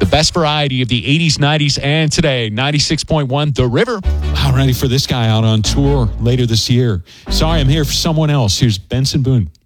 The best variety of the 80s, 90s, and today. 96.1 The River. Wow, ready for this guy out on tour later this year. Sorry, I'm here for someone else. Here's Benson Boone.